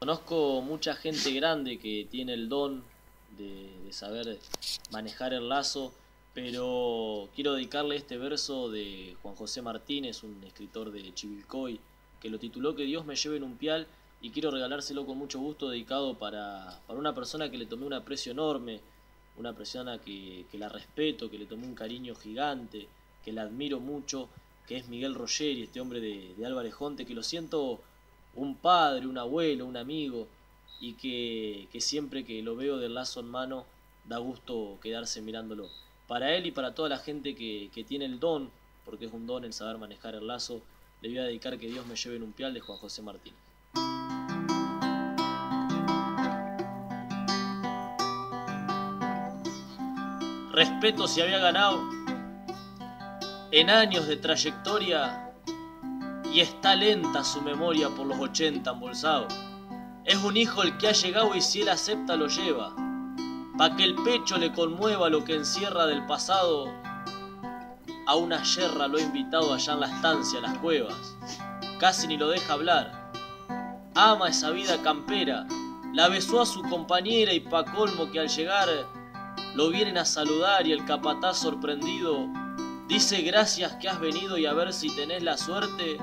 Conozco mucha gente grande que tiene el don de saber manejar el lazo, pero quiero dedicarle este verso de Juan José Martínez, un escritor de Chivilcoy, que lo tituló Que Dios me lleve en un pial, y quiero regalárselo con mucho gusto, dedicado para una persona que le tomé un aprecio enorme, una persona que la respeto, que le tomé un cariño gigante, que la admiro mucho, que es Miguel Rogeri, este hombre de Álvarez Jonte, que lo siento un padre, un abuelo, un amigo, y que siempre que lo veo del lazo en mano da gusto quedarse mirándolo. Para él y para toda la gente que tiene el don, porque es un don el saber manejar el lazo, le voy a dedicar Que Dios me lleve en un pial, de Juan José Martínez. Respeto se había ganado en años de trayectoria, y está lenta su memoria por los 80 embolsados. Es un hijo el que ha llegado, y si él acepta lo lleva, pa' que el pecho le conmueva lo que encierra del pasado. A una yerra lo ha invitado allá en la estancia, las cuevas, casi ni lo deja hablar. Ama esa vida campera, la besó a su compañera, y pa' colmo que al llegar lo vienen a saludar, y el capataz sorprendido dice: gracias que has venido, y a ver si tenés la suerte,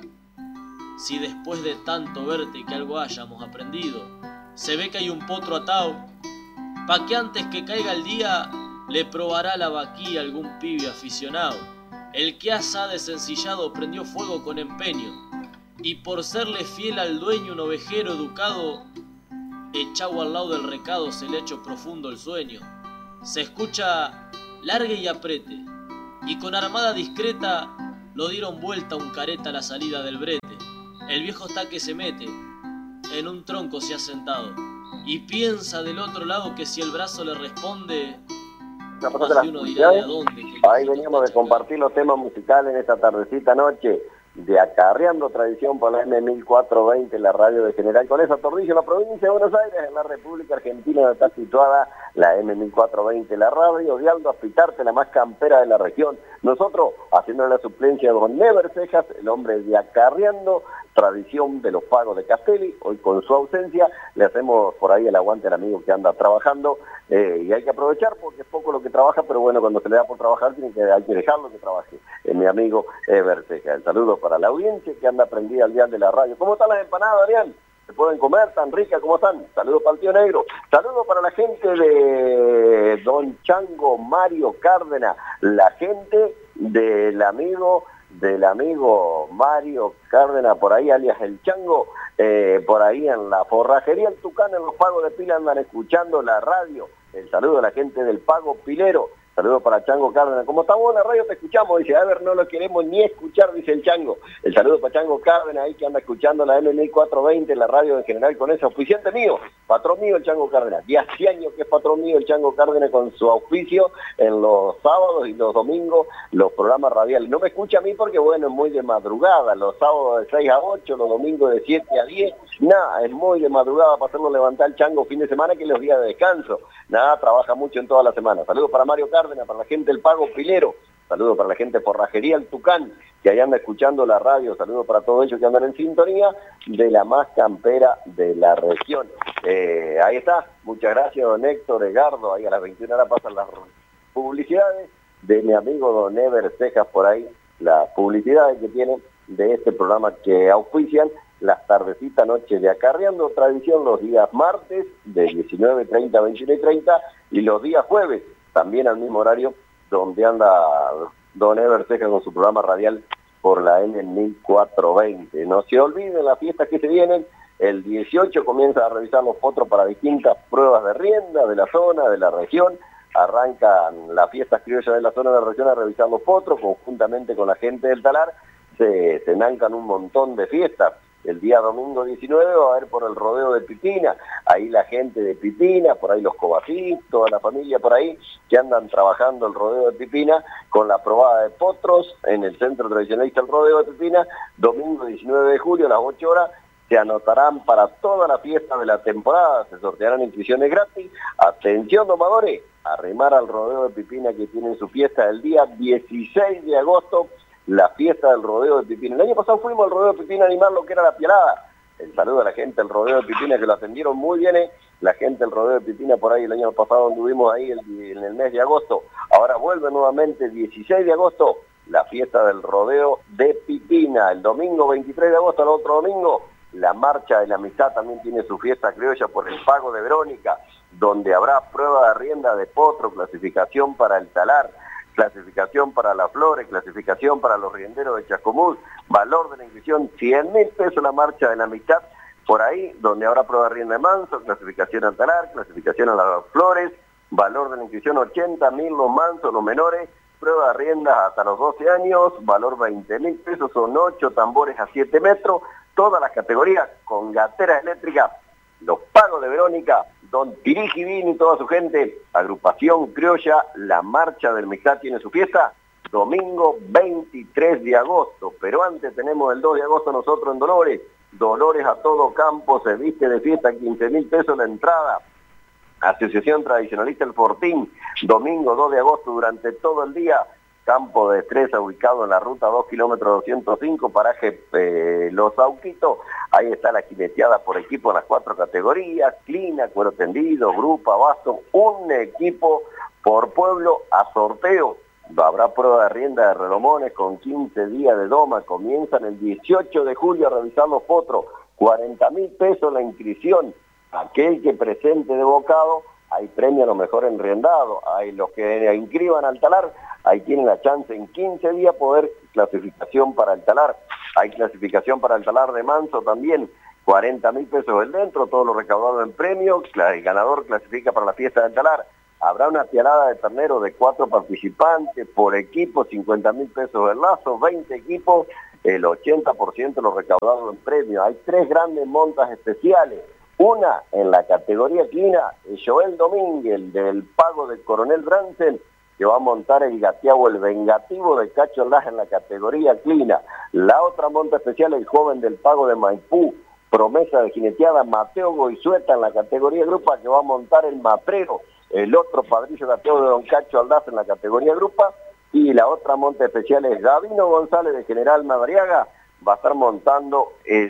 si después de tanto verte que algo hayamos aprendido. Se ve que hay un potro atado, pa' que antes que caiga el día le probará la vaquilla algún pibe aficionado. El que asá desencillado prendió fuego con empeño, y por serle fiel al dueño, un ovejero educado, echado al lado del recado se le ha hecho profundo el sueño. Se escucha largue y aprete, y con armada discreta lo dieron vuelta un careta a la salida del brete. El viejo está que se mete, en un tronco se ha sentado, y piensa del otro lado que si el brazo le responde, más de uno dirá de a dónde. Ahí veníamos de compartir los temas musicales en esta tardecita noche de Acarreando Tradición por la M1420, la radio de General Conesa Torrijos, en la provincia de Buenos Aires, en la República Argentina, donde está situada la M1420, la radio de Aldo Aspitarte, la más campera de la región. Nosotros, haciendo la suplencia de don Never Cejas, el hombre de Acarreando Tradición de los Pagos de Castelli, hoy con su ausencia, le hacemos por ahí el aguante al amigo que anda trabajando, y hay que aprovechar porque es poco lo que trabaja, pero bueno, cuando se le da por trabajar hay que dejarlo que trabaje. Mi amigo Ever Cejas. El saludo para la audiencia que anda prendida al dial de la radio. ¿Cómo están las empanadas, Adrián? ¿Se pueden comer? ¿Tan ricas? ¿Cómo están? Saludos para el tío Negro. Saludos para la gente de Don Chango Mario Cárdenas, la gente del amigo Mario Cárdenas, por ahí alias El Chango, por ahí en la forrajería El Tucán, en los pagos de pila, andan escuchando la radio. El saludo a la gente del Pago Pilero. Saludos para Chango Cárdenas. Como estamos en la radio te escuchamos, dice, a ver, no lo queremos ni escuchar, dice el Chango. El saludo para Chango Cárdenas, ahí que anda escuchando la M1420, la radio de General Conesa, auspiciante mío, patrón mío el Chango Cárdenas. 10 años que es patrón mío el Chango Cárdenas con su auspicio en los sábados y los domingos, los programas radiales. No me escucha a mí porque, bueno, es muy de madrugada, los sábados de 6 a 8, los domingos de 7 a 10, nada, es muy de madrugada para hacerlo levantar el Chango fin de semana, que es los días de descanso. Nada, trabaja mucho en toda la semana. Saludos para Mario Cárdenas, para la gente del Pago Pilero, saludos para la gente de Forrajería El Tucán, que ahí anda escuchando la radio, saludos para todos ellos que andan en sintonía de la más campera de la región. Ahí está, muchas gracias don Héctor Egardo, ahí a las 21 horas pasan las publicidades de mi amigo don Ever Cejas, por ahí las publicidades que tienen de este programa que auspician las tardecitas noches de Acarreando Tradición, los días martes de 19:30 a 21:30 y los días jueves también al mismo horario, donde anda don Ever Cejas con su programa radial por la M1420. No se olviden las fiestas que se vienen. El 18 comienza a revisar los potros para distintas pruebas de rienda de la zona, de la región. Arrancan las fiestas criollas de la zona de la región a revisar los potros, conjuntamente con la gente del talar. Se nancan un montón de fiestas. El día domingo 19 va a haber por el rodeo de Pipina, ahí la gente de Pipina, por ahí los Cobací, toda la familia por ahí, que andan trabajando el rodeo de Pipina con la probada de potros en el centro tradicionalista del rodeo de Pipina, domingo 19 de julio a las 8 horas, se anotarán para toda la fiesta de la temporada, se sortearán inscripciones gratis. Atención domadores, a remar al rodeo de Pipina que tienen su fiesta el día 16 de agosto, la fiesta del rodeo de Pipina. El año pasado fuimos al rodeo de Pipina a animar lo que era la pialada. El saludo a la gente del rodeo de Pipina, que lo atendieron muy bien, la gente del rodeo de Pipina por ahí el año pasado anduvimos ahí en el mes de agosto. Ahora vuelve nuevamente el 16 de agosto la fiesta del rodeo de Pipina. El domingo 23 de agosto, el otro domingo, la Marcha de la Amistad también tiene su fiesta criolla por el Pago de Verónica, donde habrá prueba de rienda de potro, clasificación para el talar, clasificación para las flores, clasificación para los rienderos de Chascomús, valor de la inscripción 100.000 pesos la Marcha de la Amistad, por ahí donde habrá prueba de rienda de manso, clasificación al talar, clasificación a las flores, valor de la inscripción 80.000 los mansos, los menores, prueba de rienda hasta los 12 años, valor 20.000 pesos, son 8 tambores a 7 metros, todas las categorías con gateras eléctricas, los Pagos de Verónica, Don Tirijibín y toda su gente, agrupación criolla, la Marcha del Amistad tiene su fiesta, domingo 23 de agosto, pero antes tenemos el 2 de agosto nosotros en Dolores, Dolores a todo campo, se viste de fiesta, 15.000 pesos la entrada, Asociación Tradicionalista El Fortín, domingo 2 de agosto durante todo el día, campo de destreza ubicado en la ruta 2 kilómetros 205, paraje Los Sauquitos, ahí está la jineteada por equipo en las 4 categorías, clina, cuero tendido, grupa, basto, un equipo por pueblo a sorteo. Habrá prueba de rienda de relomones con 15 días de doma, comienzan el 18 de julio a revisar los potros, 40.000 pesos la inscripción, aquel que presente de bocado, hay premio a lo mejor enriendado, hay los que inscriban al talar, ahí tienen la chance en 15 días poder clasificación para el talar, hay clasificación para el talar de manso también, 40.000 pesos el dentro, todo lo recaudado en premio, el ganador clasifica para la fiesta del talar. Habrá una tiarada de ternero de 4 participantes por equipo, 50.000 pesos el lazo, 20 equipos, el 80% lo recaudado en premio. Hay 3 grandes montas especiales. Una en la categoría clina, Joel Domínguez, del Pago de Coronel Bransen, que va a montar el gateado, el vengativo de Cacho Ordaz en la categoría clina. La otra monta especial, el joven del Pago de Maipú, promesa de jineteada, Mateo Goizueta en la categoría grupa, que va a montar el maprero, el otro padrillo gateo de don Cacho Ordaz en la categoría grupa, y la otra monta especial es Gabino González de General Madariaga, va a estar montando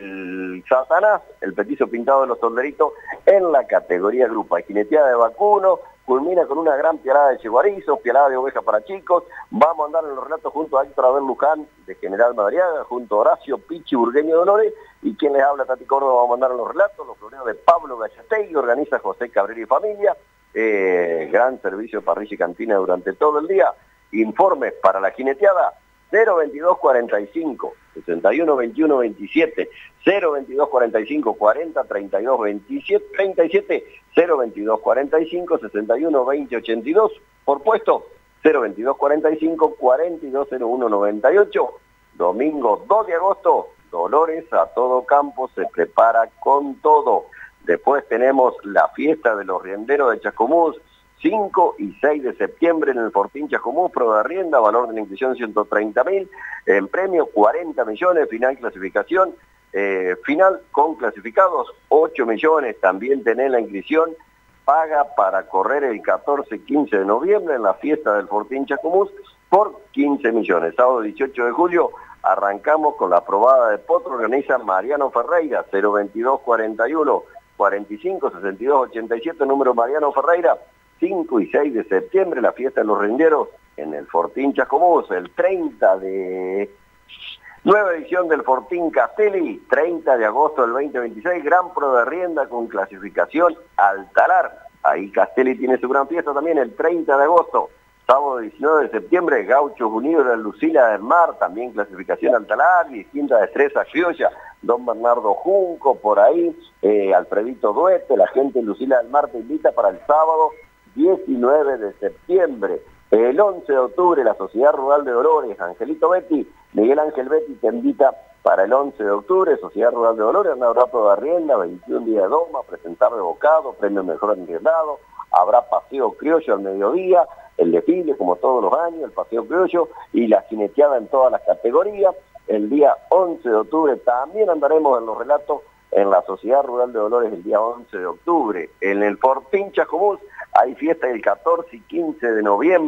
el Satanás, el petizo pintado de los solderitos, en la categoría grupa. Jineteada de vacuno, culmina con una gran pialada de chiguarizos, pialada de oveja para chicos. Vamos a andar en los relatos junto a Héctor Abel Luján de General Madariaga, junto a Horacio Pichi Burgueño de Dolores, y quien les habla, Tati Córdoba. Vamos a andar en los relatos, los floreos de Pablo Gallatey, organiza José Cabrera y familia, gran servicio de parrilla y cantina durante todo el día. Informes para la jineteada 02245 61 21 27, 02245 40 32 27 37, 02245 61 20 82, por puesto 02245 4201 98. Domingo 2 de agosto, Dolores a todo campo se prepara con todo. Después tenemos la fiesta de los rienderos de Chascomús, 5 y 6 de septiembre en el Fortín Chascomús, prueba de rienda, valor de la inscripción 130.000, en premio 40 millones, final clasificación, final con clasificados 8 millones, también tenés la inscripción, paga para correr el 14 y 15 de noviembre en la fiesta del Fortín Chascomús por 15 millones. Sábado 18 de julio arrancamos con la probada de potro, organiza Mariano Ferreira, 02241 45 62 87, número Mariano Ferreira. 5 y 6 de septiembre, la fiesta de los renderos en el Fortín Chascomús, el 30 de... Nueva edición del Fortín Castelli, 30 de agosto del 2026, gran prueba de rienda con clasificación al talar. Ahí Castelli tiene su gran fiesta también el 30 de agosto. Sábado 19 de septiembre, Gauchos Unidos de Lucila del Mar, también clasificación al talar, distinta destreza criolla, don Bernardo Junco, por ahí, Alfredito Duete, la gente de Lucila del Mar te invita para el sábado 19 de septiembre. El 11 de octubre, la Sociedad Rural de Dolores, Angelito Betty, Miguel Ángel Betty te invita para el 11 de octubre, Sociedad Rural de Dolores, habrá prueba de rienda, 21 días de doma, presentar de bocado, premio mejor enriendado, habrá paseo criollo al mediodía, el desfile como todos los años, el paseo criollo y la jineteada en todas las categorías. El día 11 de octubre también andaremos en los relatos en la Sociedad Rural de Dolores el día 11 de octubre. En el Fortín Chascomús hay fiesta el 14 y 15 de noviembre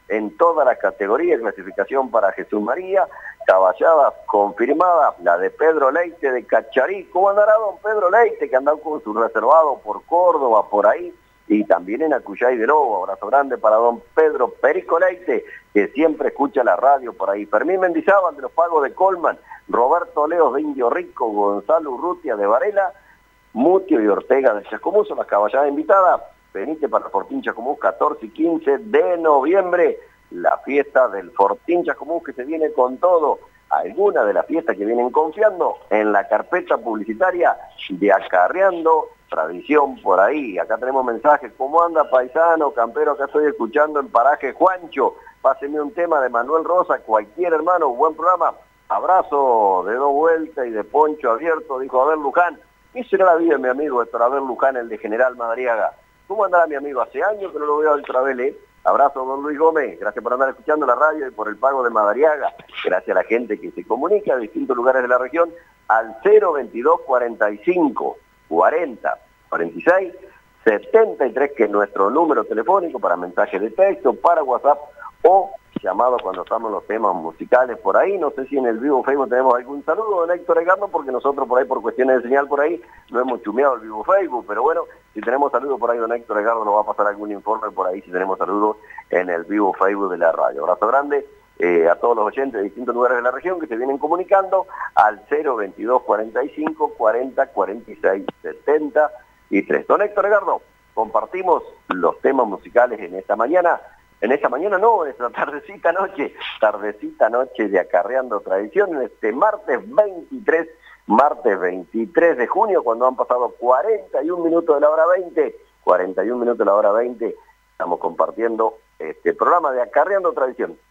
en todas las categorías, clasificación para Jesús María, caballadas confirmadas, la de Pedro Leite de Cacharí. ¿Cómo andará don Pedro Leite, que anda con su reservado por Córdoba, por ahí? Y también en Acuyay de Lobo. Abrazo grande para don Pedro Perico Leite, que siempre escucha la radio por ahí. Fermín Mendizábal de los Pagos de Colman, Roberto Leos de Indio Rico, Gonzalo Urrutia de Varela, Mutio y Ortega de Chascomús son las caballadas invitadas. Venite para Fortín Chascomús 14 y 15 de noviembre, la fiesta del Fortín Chascomús, que se viene con todo. Algunas de las fiestas que vienen confiando en la carpeta publicitaria de Acarreando Tradición por ahí. Acá tenemos mensajes: ¿cómo anda paisano, campero? Acá estoy escuchando en Paraje Juancho, páseme un tema de Manuel Rosa, cualquier hermano, buen programa. Abrazo de dos vueltas y de poncho abierto, dijo Abel Luján. ¿Qué será la vida de mi amigo Héctor Abel Luján, el de General Madariaga? ¿Cómo andará mi amigo? Hace años que no lo veo al Abel, ¿eh? Abrazo, don Luis Gómez. Gracias por andar escuchando la radio y por el pago de Madariaga. Gracias a la gente que se comunica de distintos lugares de la región al 022 45 40 46 73, que es nuestro número telefónico para mensajes de texto, para WhatsApp o llamado cuando estamos en los temas musicales por ahí. No sé si en el vivo Facebook tenemos algún saludo, don Héctor Egardo, porque nosotros por ahí, por cuestiones de señal por ahí, no hemos chumeado el vivo Facebook, pero bueno, si tenemos saludos por ahí, don Héctor Egardo nos va a pasar algún informe por ahí si tenemos saludos en el vivo Facebook de la radio. Abrazo grande a todos los oyentes de distintos lugares de la región que se vienen comunicando al 022 45 40 46 73. Don Héctor Egardo, compartimos los temas musicales en esta mañana. En esta mañana no, en esta tardecita noche de Acarreando Tradición, en este martes 23 de junio, cuando han pasado 41 minutos de la hora 20, 41 minutos de la hora 20, estamos compartiendo este programa de Acarreando Tradición.